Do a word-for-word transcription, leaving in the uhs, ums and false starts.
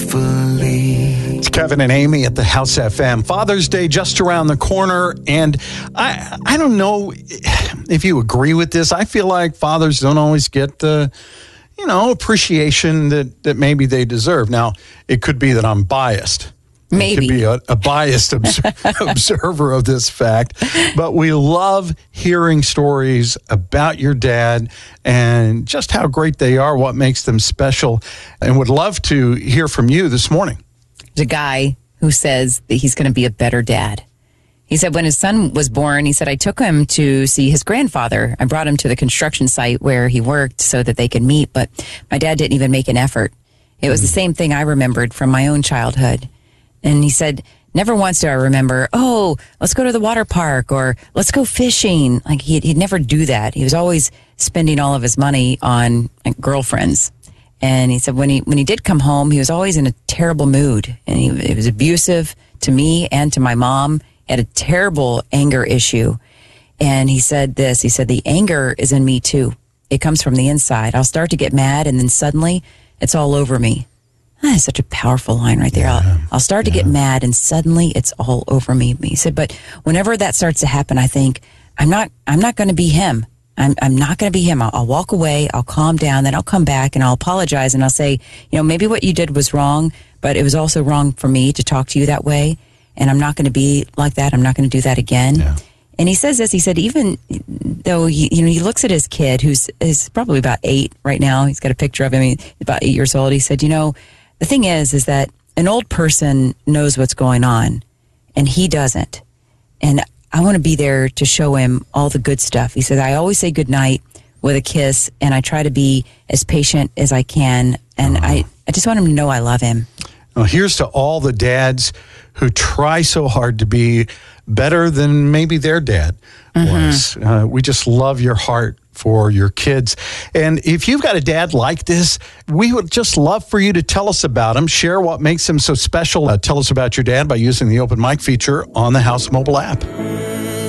faithfully. It's Kevin and Amy at the House F M. Father's Day just around the corner, and I I don't know if you agree with this. I feel like fathers don't always get the, you know, appreciation that, that maybe they deserve. Now, it could be that I'm biased. Maybe. It could be a, a biased obs- observer of this fact. But we love hearing stories about your dad and just how great they are, what makes them special, and would love to hear from you this morning. There's a guy who says that he's going to be a better dad. He said when his son was born, he said, I took him to see his grandfather. I brought him to the construction site where he worked so that they could meet, but my dad didn't even make an effort. It was mm-hmm. the same thing I remembered from my own childhood. And he said, never once do I remember, oh, let's go to the water park or let's go fishing. Like he'd, he'd never do that. He was always spending all of his money on like, girlfriends. And he said when he when he did come home, he was always in a terrible mood. And he, he was abusive to me and to my mom. He had a terrible anger issue. And he said this, he said, the anger is in me too. It comes from the inside. I'll start to get mad and then suddenly it's all over me. That's such a powerful line right there. Yeah, I'll, I'll start to yeah. get mad and suddenly it's all over me. He said, but whenever that starts to happen, I think I'm not, I'm not going to be him. I'm, I'm not going to be him. I'll, I'll walk away. I'll calm down. Then I'll come back and I'll apologize. And I'll say, you know, maybe what you did was wrong, but it was also wrong for me to talk to you that way. And I'm not going to be like that. I'm not going to do that again. Yeah. And he says this, he said, even though he, you know, he looks at his kid who's is probably about eight right now. He's got a picture of him. He's about eight years old. He said, you know, the thing is, is that an old person knows what's going on and he doesn't. And I want to be there to show him all the good stuff. He said, I always say goodnight with a kiss and I try to be as patient as I can. And uh-huh. I, I just want him to know I love him. Well, here's to all the dads who try so hard to be better than maybe their dad mm-hmm. was. Uh, we just love your heart for your kids. And if you've got a dad like this, we would just love for you to tell us about him. Share what makes him so special. Uh, tell us about your dad by using the open mic feature on the House mobile app.